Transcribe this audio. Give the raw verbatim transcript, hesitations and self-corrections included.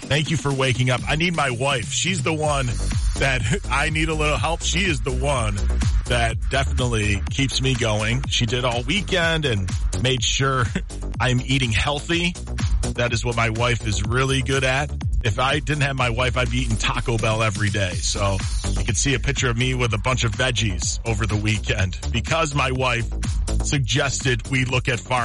Thank you for waking up. I need my wife. She's the one that I need a little help. She is the one that definitely keeps me going. She did all weekend and made sure I'm eating healthy. That is what my wife is really good at. If I didn't have my wife, I'd be eating Taco Bell every day. So you can see a picture of me with a bunch of veggies over the weekend because my wife suggested we look at farm